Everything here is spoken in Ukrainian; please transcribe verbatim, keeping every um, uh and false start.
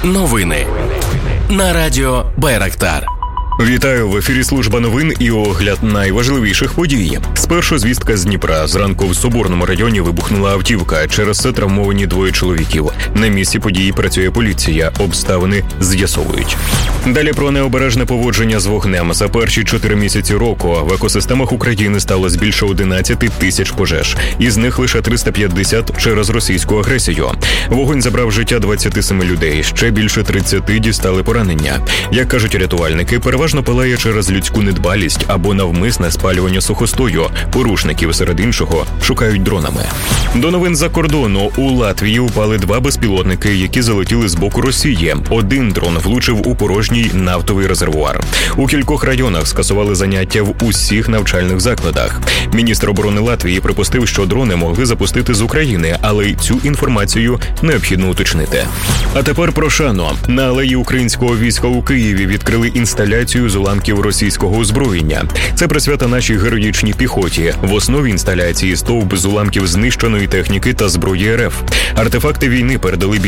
Новини на радіо Байрактар. Вітаю, в ефірі служба новин і огляд найважливіших подій. Спершу звістка з Дніпра. Зранку в Соборному районі вибухнула автівка. Через це травмовані двоє чоловіків. На місці події працює поліція. Обставини з'ясовують. Далі про необережне поводження з вогнем. За перші чотири місяці року в екосистемах України сталося більше одинадцять тисяч пожеж. Із них лише триста п'ятдесят через російську агресію. Вогонь забрав життя двадцяти семи людей. Ще більше тридцяти дістали поранення. Як кажуть рятувальники, переважно палає через людську недбалість або навмисне спалювання сухостою. Порушників, серед іншого, шукають дронами. До новин за кордону. У Латвії упали два безпілотники, які залетіли з боку Росії. Один дрон влучив у порожній нафтовий резервуар. У кількох районах скасували заняття в усіх навчальних закладах. Міністр оборони Латвії припустив, що дрони могли запустити з України, але й цю інформацію необхідно уточнити. А тепер про шану. На алеї українського війська у Києві відкрили інсталяцію з уламків російського озброєння. Це присвята нашій героїчній піхоті. В основі інсталяції стовп з уламків знищеної техніки та зброї РФ. Артефакти війни передали